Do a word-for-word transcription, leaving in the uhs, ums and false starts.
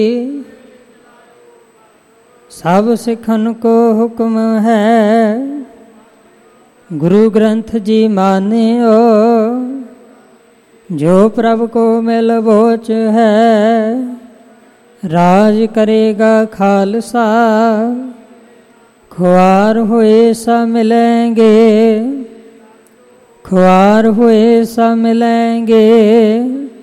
ਸਭ ਸਿੱਖਨ ਕੋ ਹੁਕਮ ਹੈ, ਗੁਰੂ ਗ੍ਰੰਥ ਜੀ ਮਾਨਿਓ। ਜੋ ਪ੍ਰਭ ਕੋ ਮਿਲ ਬੋਚ ਹੈ, ਰਾਜ ਕਰੇਗਾ ਖਾਲਸਾ। ਖੁਆਰ ਹੋਏ ਸਾ ਮਿਲੇਂਗੇ, ਖੁਆਰ ਹੋਏ ਸਾ ਮਿਲੇਂਗੇ।